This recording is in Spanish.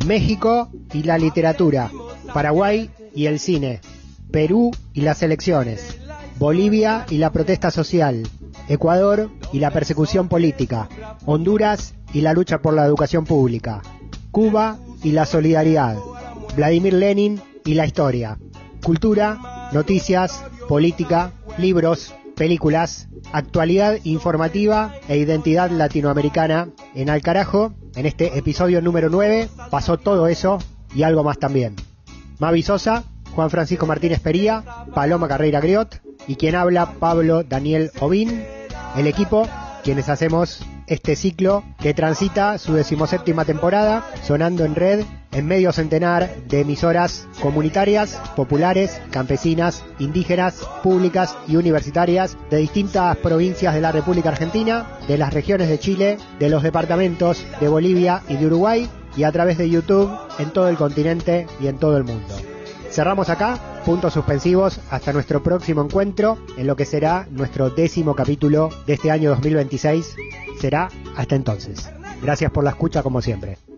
México y la literatura, Paraguay y el cine, Perú y las elecciones, Bolivia y la protesta social, Ecuador y la persecución política, Honduras y la lucha por la educación pública, Cuba y la solidaridad, Vladimir Lenin y la historia, cultura, noticias, política, libros, películas, actualidad informativa e identidad latinoamericana. En Al Carajo, en este episodio número 9, pasó todo eso y algo más también. Mavi Sosa, Juan Francisco Martínez Pería, Paloma Carreira Griot y quien habla, Pablo Daniel Ovín, el equipo, quienes hacemos este ciclo que transita su 17ª temporada, sonando en red en medio centenar de emisoras comunitarias, populares, campesinas, indígenas, públicas y universitarias de distintas provincias de la República Argentina, de las regiones de Chile, de los departamentos de Bolivia y de Uruguay, y a través de YouTube en todo el continente y en todo el mundo. Cerramos acá, puntos suspensivos, hasta nuestro próximo encuentro, en lo que será nuestro 10º capítulo de este año 2026. Será hasta entonces. Gracias por la escucha como siempre.